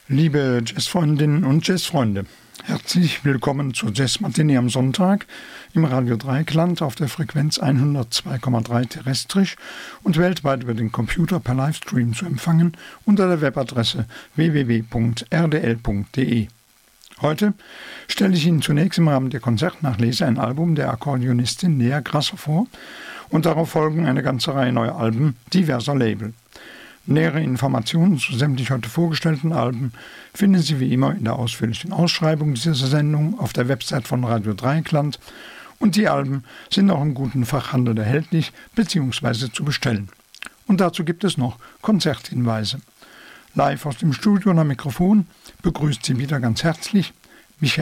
Liebe Jazzfreundinnen und Jazzfreunde, herzlich willkommen zur Jazz-Matinee am Sonntag im Radio Dreieckland auf der Frequenz 102,3 terrestrisch und weltweit über den Computer per Livestream zu empfangen unter der Webadresse www.rdl.de. Heute stelle ich Ihnen zunächst im Rahmen der Konzertnachlese ein Album der Akkordeonistin Nea Grasser vor und darauf folgen eine ganze Reihe neuer Alben diverser Label. Nähere Informationen zu sämtlich heute vorgestellten Alben finden Sie wie immer in der ausführlichen Ausschreibung dieser Sendung auf der Website von Radio Dreieckland und die Alben sind auch im guten Fachhandel erhältlich bzw. zu bestellen. Und dazu gibt es noch Konzerthinweise. Live aus dem Studio und am Mikrofon begrüßt Sie wieder ganz herzlich